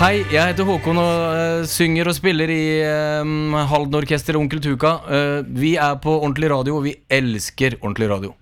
Hei, jeg heter Håkon og synger og spiller i Halden Orkester og Onkel Tuka. Vi på Ordentlig Radio, og vi elsker Ordentlig Radio.